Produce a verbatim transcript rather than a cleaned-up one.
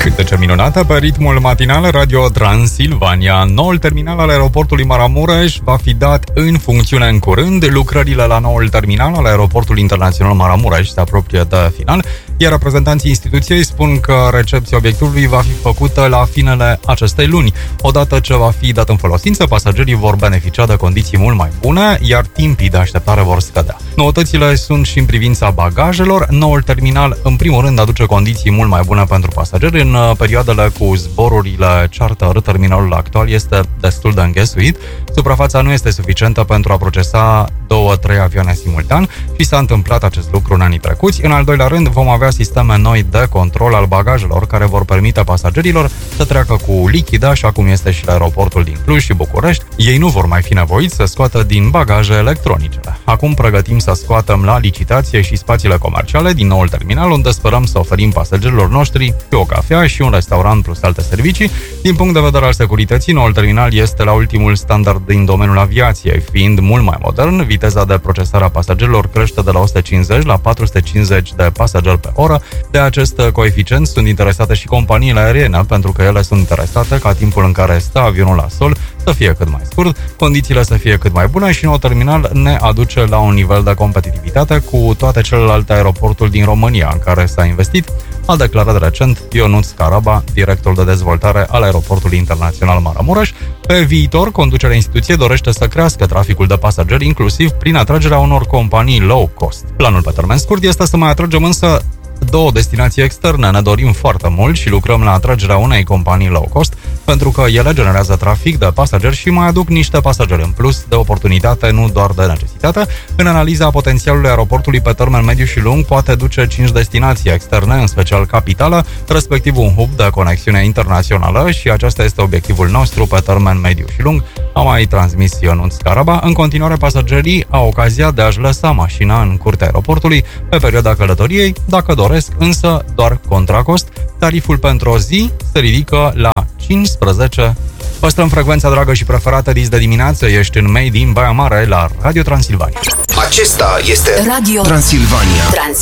Câte ce minunată, pe ritmul matinal Radio Transilvania. Noul terminal al aeroportului Maramureș va fi dat în funcțiune în curând. Lucrările la noul terminal al aeroportului internațional Maramureș se apropie de final, iar reprezentanții instituției spun că recepția obiectivului va fi făcută la finele acestei luni. Odată ce va fi dat în folosință, pasagerii vor beneficia de condiții mult mai bune, iar timpii de așteptare vor scădea. Noutățile sunt și în privința bagajelor. Noul terminal, în primul rând, aduce condiții mult mai bune pentru pasageri. În perioadele cu zborurile charter, terminalul actual este destul de înghesuit. Suprafața nu este suficientă pentru a procesa două-trei avioane simultan și s-a întâmplat acest lucru în anii trecuți. În al doilea rând, vom avea sisteme noi de control al bagajelor care vor permite pasagerilor să treacă cu lichid, așa cum este și la aeroportul din Cluj și București. Ei nu vor mai fi nevoiți să scoată din bagaje electronicele. Acum pregătim să scoatem la licitație și spațiile comerciale din noul terminal, unde sperăm să oferim pasagerilor noștri și o cafea și un restaurant plus alte servicii. Din punct de vedere al securității, noul terminal este la ultimul standard din domeniul aviației, fiind mult mai modern. Viteza de procesare a pasagerilor crește de la o sută cincizeci la patru sute cincizeci de pasageri pe oră. De acest coeficient sunt interesate și companiile aeriene, pentru că ele sunt interesate ca timpul în care stă avionul la sol să fie cât mai scurt, condițiile să fie cât mai bune și noul terminal ne aduce la un nivel de competitivitate cu toate celelalte aeroporturi din România în care s-a investit, a declarat recent Ionuț Caraba, director de dezvoltare al aeroportului internațional Maramureș. Pe viitor, conducerea instituției dorește să crească traficul de pasageri, inclusiv prin atragerea unor companii low cost. Planul pe termen scurt este să mai atragem însă două destinații externe. Ne dorim foarte mult și lucrăm la atragerea unei companii low cost, pentru că ele generează trafic de pasageri și mai aduc niște pasageri în plus, de oportunitate, nu doar de necesitate. În analiza potențialului aeroportului pe termen mediu și lung poate duce cinci destinații externe, în special capitală, respectiv un hub de conexiune internațională, și acesta este obiectivul nostru pe termen mediu și lung, a mai transmis Ionuț Caraba. În continuare, pasagerii au ocazia de a-și lăsa mașina în curtea aeroportului pe perioada călătoriei, dacă doresc, însă doar contra cost. Tariful pentru o zi se ridică la cincisprezece. Păstrăm frecvența dragă și preferată dis de dimineață. Ești în Made in Baia Mare la Radio Transilvania. Acesta este Radio Transilvania. Transilvania.